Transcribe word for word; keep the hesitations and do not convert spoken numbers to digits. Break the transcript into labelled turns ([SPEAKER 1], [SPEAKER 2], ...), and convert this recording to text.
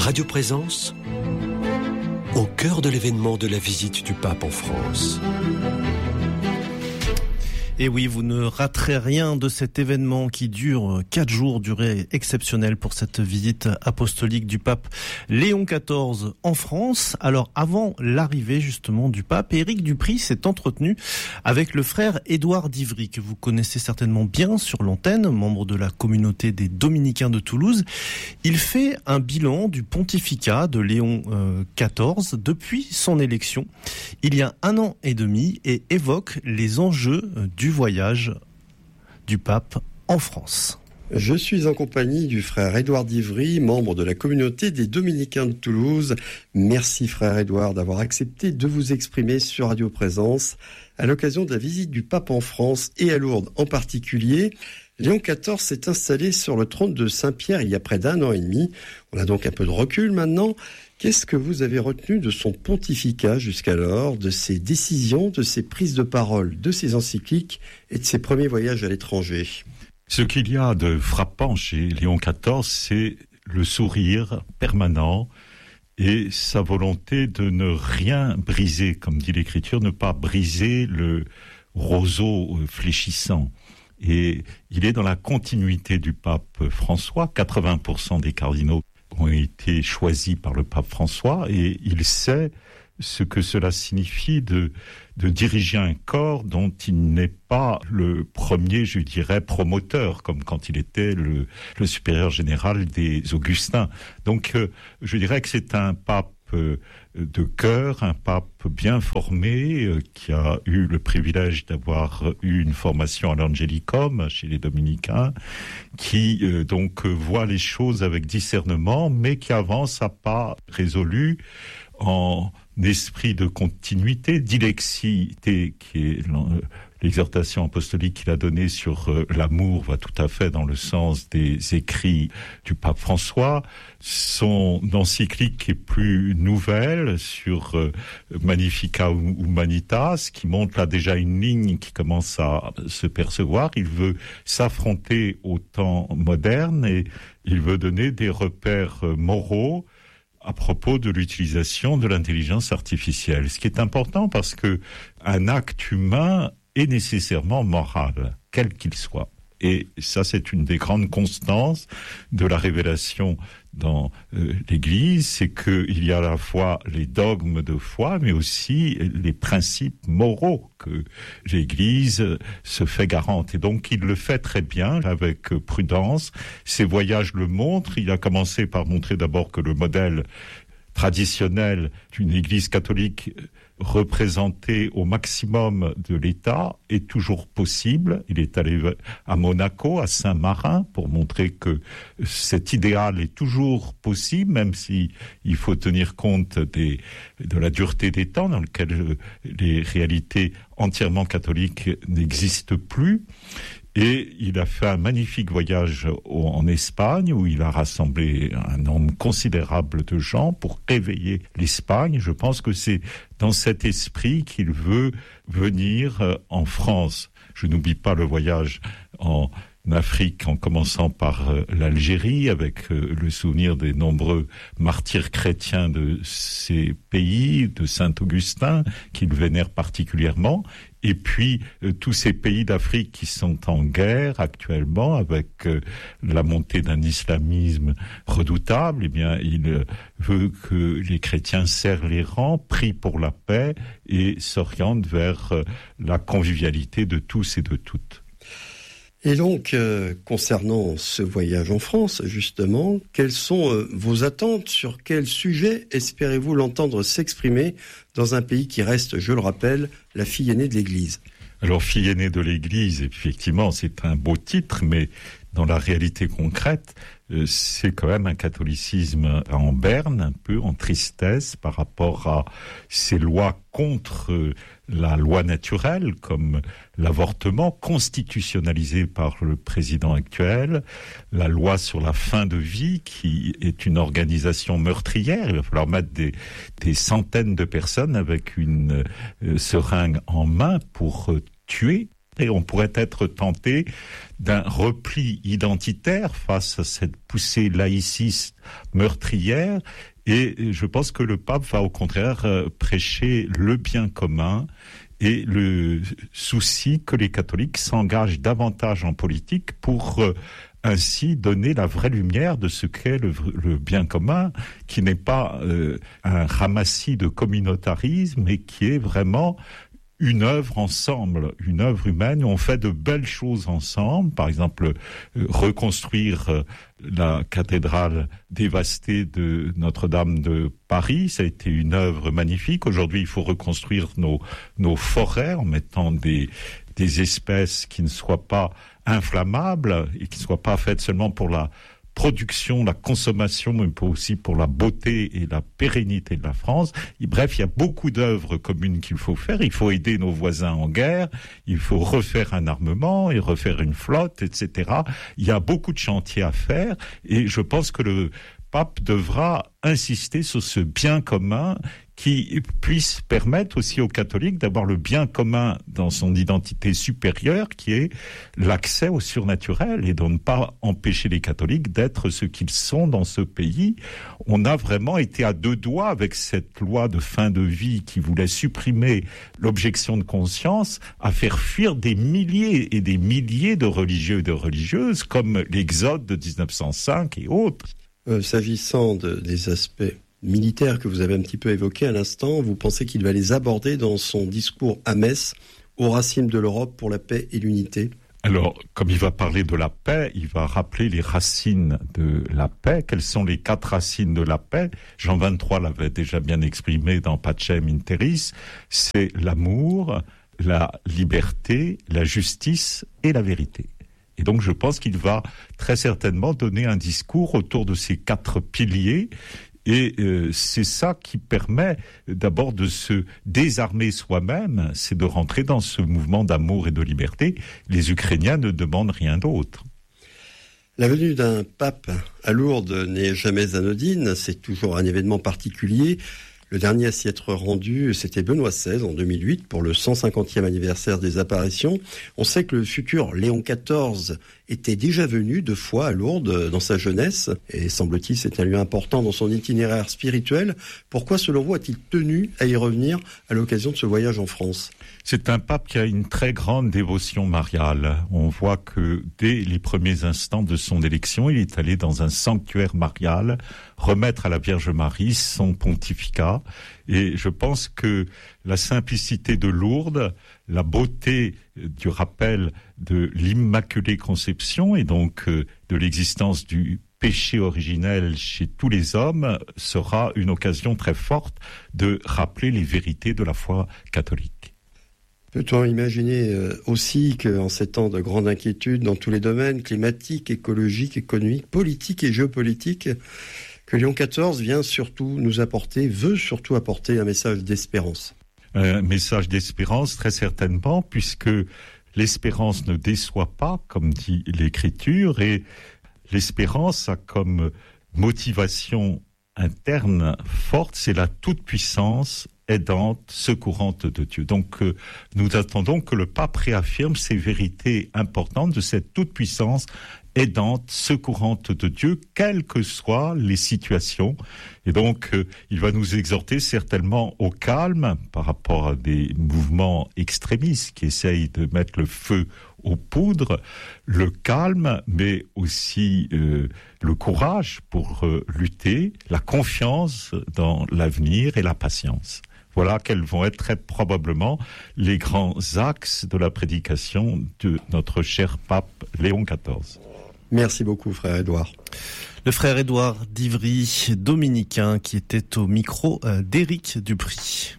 [SPEAKER 1] Radio Présence, au cœur de l'événement de la visite du pape en France.
[SPEAKER 2] Et oui, vous ne raterez rien de cet événement qui dure quatre jours, durée exceptionnelle pour cette visite apostolique du pape Léon quatorze en France. Alors, avant l'arrivée justement du pape, Éric Dupris s'est entretenu avec le frère Édouard d'Ivry, que vous connaissez certainement bien sur l'antenne, membre de la communauté des Dominicains de Toulouse. Il fait un bilan du pontificat de Léon euh, quatorze depuis son élection, il y a un an et demi, et évoque les enjeux du du voyage du pape en France.
[SPEAKER 3] Je suis en compagnie du frère Édouard d'Ivry, membre de la communauté des Dominicains de Toulouse. Merci frère Édouard d'avoir accepté de vous exprimer sur Radio Présence à l'occasion de la visite du pape en France et à Lourdes en particulier. Léon quatorze s'est installé sur le trône de Saint-Pierre il y a près d'un an et demi. On a donc un peu de recul maintenant. Qu'est-ce que vous avez retenu de son pontificat jusqu'alors, de ses décisions, de ses prises de parole, de ses encycliques et de ses premiers voyages à l'étranger ?
[SPEAKER 4] Ce qu'il y a de frappant chez Léon quatorze, c'est le sourire permanent et sa volonté de ne rien briser, comme dit l'Écriture, ne pas briser le roseau fléchissant. Et il est dans la continuité du pape François. quatre-vingts pour cent des cardinaux ont été choisis par le pape François et il sait ce que cela signifie de, de diriger un corps dont il n'est pas le premier, je dirais, promoteur, comme quand il était le, le supérieur général des Augustins. Donc, euh, je dirais que c'est un pape euh, de cœur, un pape bien formé, euh, qui a eu le privilège d'avoir eu une formation à l'Angelicum chez les Dominicains, qui euh, donc euh, voit les choses avec discernement, mais qui avance à pas résolu en esprit de continuité, dilexité, qui est l'exhortation apostolique qu'il a donnée sur euh, l'amour, va tout à fait dans le sens des écrits du pape François. Son encyclique est plus nouvelle sur euh, Magnificat Humanitas, qui montre là déjà une ligne qui commence à se percevoir. Il veut s'affronter au temps moderne et il veut donner des repères euh, moraux à propos de l'utilisation de l'intelligence artificielle. Ce qui est important parce que un acte humain est nécessairement moral, quel qu'il soit. Et ça, c'est une des grandes constances de la révélation dans euh, l'Église, c'est qu'il y a à la fois les dogmes de foi, mais aussi les principes moraux que l'Église se fait garante. Et donc, il le fait très bien, avec prudence. Ses voyages le montrent. Il a commencé par montrer d'abord que le modèle traditionnel d'une Église catholique représentée au maximum de l'État est toujours possible. Il est allé à Monaco, à Saint-Marin, pour montrer que cet idéal est toujours possible, même si il faut tenir compte des, de la dureté des temps dans lesquels les réalités entièrement catholiques n'existent plus. Et il a fait un magnifique voyage en Espagne où il a rassemblé un nombre considérable de gens pour réveiller l'Espagne. Je pense que c'est dans cet esprit qu'il veut venir en France. Je n'oublie pas le voyage en Afrique, en commençant par euh, l'Algérie, avec euh, le souvenir des nombreux martyrs chrétiens de ces pays, de Saint-Augustin, qu'il vénère particulièrement, et puis euh, tous ces pays d'Afrique qui sont en guerre actuellement, avec euh, la montée d'un islamisme redoutable. Eh bien, il euh, veut que les chrétiens serrent les rangs, prient pour la paix et s'orientent vers euh, la convivialité de tous et de toutes.
[SPEAKER 3] Et donc, euh, concernant ce voyage en France, justement, quelles sont euh, vos attentes? Sur quel sujet espérez-vous l'entendre s'exprimer dans un pays qui reste, je le rappelle, la fille aînée de l'Église?
[SPEAKER 4] Alors, fille aînée de l'Église, effectivement, c'est un beau titre, mais dans la réalité concrète, euh, c'est quand même un catholicisme en berne, un peu en tristesse par rapport à ces lois contre euh, la loi naturelle, comme l'avortement constitutionnalisé par le président actuel, la loi sur la fin de vie qui est une organisation meurtrière. Il va falloir mettre des, des centaines de personnes avec une euh, seringue en main pour euh, tuer. Et on pourrait être tenté d'un repli identitaire face à cette poussée laïciste meurtrière. Et je pense que le pape va au contraire prêcher le bien commun et le souci que les catholiques s'engagent davantage en politique pour ainsi donner la vraie lumière de ce qu'est le, le bien commun, qui n'est pas euh, un ramassis de communautarisme, mais qui est vraiment une œuvre ensemble, une œuvre humaine où on fait de belles choses ensemble. Par exemple, euh, reconstruire euh, la cathédrale dévastée de Notre-Dame de Paris, ça a été une œuvre magnifique. Aujourd'hui, il faut reconstruire nos, nos forêts en mettant des, des espèces qui ne soient pas inflammables et qui ne soient pas faites seulement pour la production, la consommation, mais aussi pour la beauté et la pérennité de la France. Et bref, il y a beaucoup d'œuvres communes qu'il faut faire. Il faut aider nos voisins en guerre, il faut refaire un armement et refaire une flotte, et cetera. Il y a beaucoup de chantiers à faire et je pense que le pape devra insister sur ce bien commun qui puisse permettre aussi aux catholiques d'avoir le bien commun dans son identité supérieure, qui est l'accès au surnaturel, et de ne pas empêcher les catholiques d'être ce qu'ils sont dans ce pays. On a vraiment été à deux doigts avec cette loi de fin de vie qui voulait supprimer l'objection de conscience, à faire fuir des milliers et des milliers de religieux et de religieuses, comme l'Exode de dix-neuf cent cinq et autres.
[SPEAKER 3] Euh, s'agissant de, des aspects militaires que vous avez un petit peu évoqués à l'instant, vous pensez qu'il va les aborder dans son discours à Metz, aux racines de l'Europe pour la paix et l'unité?
[SPEAKER 4] Alors, comme il va parler de la paix, il va rappeler les racines de la paix. Quelles sont les quatre racines de la paix? Jean vingt-trois l'avait déjà bien exprimé dans Pacem in Terris. C'est l'amour, la liberté, la justice et la vérité. Et donc, je pense qu'il va très certainement donner un discours autour de ces quatre piliers. Et euh, c'est ça qui permet d'abord de se désarmer soi-même, c'est de rentrer dans ce mouvement d'amour et de liberté. Les Ukrainiens ne demandent rien d'autre.
[SPEAKER 3] La venue d'un pape à Lourdes n'est jamais anodine, c'est toujours un événement particulier. Le dernier à s'y être rendu, c'était Benoît seize en deux mille huit pour le cent cinquantième anniversaire des apparitions. On sait que le futur Léon quatorze était déjà venu deux fois à Lourdes dans sa jeunesse et semble-t-il c'est un lieu important dans son itinéraire spirituel. Pourquoi selon vous a-t-il tenu à y revenir à l'occasion de ce voyage en France?
[SPEAKER 4] C'est un pape qui a une très grande dévotion mariale. On voit que dès les premiers instants de son élection, il est allé dans un sanctuaire marial remettre à la Vierge Marie son pontificat. Et je pense que la simplicité de Lourdes, la beauté du rappel de l'Immaculée Conception et donc de l'existence du péché originel chez tous les hommes sera une occasion très forte de rappeler les vérités de la foi catholique.
[SPEAKER 3] Peut-on imaginer aussi qu'en ces temps de grande inquiétude dans tous les domaines, climatiques, écologiques, économiques, politiques et géopolitiques, que Léon quatorze vient surtout nous apporter, veut surtout apporter un message d'espérance?
[SPEAKER 4] Un message d'espérance, très certainement, puisque l'espérance ne déçoit pas, comme dit l'Écriture, et l'espérance a comme motivation interne forte, c'est la toute-puissance aidante, secourante de Dieu. Donc euh, nous attendons que le pape réaffirme ces vérités importantes de cette toute-puissance aidante, secourante de Dieu, quelles que soient les situations. Et donc, euh, il va nous exhorter certainement au calme par rapport à des mouvements extrémistes qui essayent de mettre le feu aux poudres, le calme, mais aussi euh, le courage pour euh, lutter, la confiance dans l'avenir et la patience. Voilà quels vont être très probablement les grands axes de la prédication de notre cher pape Léon quatorze.
[SPEAKER 3] Merci beaucoup, frère Édouard.
[SPEAKER 2] Le frère Édouard d'Ivry, dominicain, qui était au micro d'Éric Dupry.